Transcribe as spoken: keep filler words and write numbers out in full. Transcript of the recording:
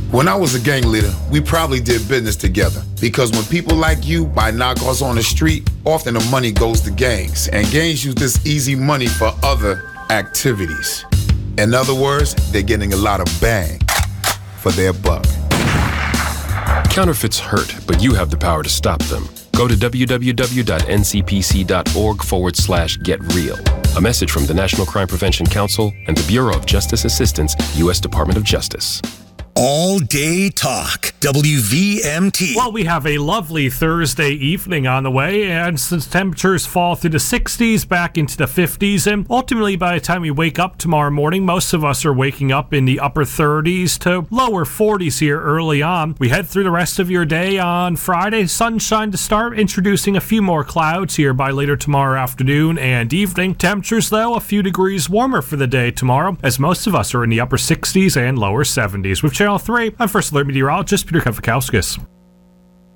When I was a gang leader, we probably did business together because when people like you buy knockoffs on the street, often the money goes to gangs, and gangs use this easy money for other activities. In other words, they're getting a lot of bang for their buck. Counterfeits hurt, but you have the power to stop them. Go to www.ncpc.org forward slash get real. A message from the National Crime Prevention Council and the Bureau of Justice Assistance, U S Department of Justice. All Day Talk, W V M T. Well, we have a lovely Thursday evening on the way, and since temperatures fall through the sixties back into the fifties, and ultimately by the time we wake up tomorrow morning, most of us are waking up in the upper thirties to lower forties here early on. We head through the rest of your day on Friday, sunshine to start, introducing a few more clouds here by later tomorrow afternoon and evening. Temperatures, though, a few degrees warmer for the day tomorrow, as most of us are in the upper sixties and lower seventies. With Channel three, I'm First Alert Meteorologist Peter Kafakauskas.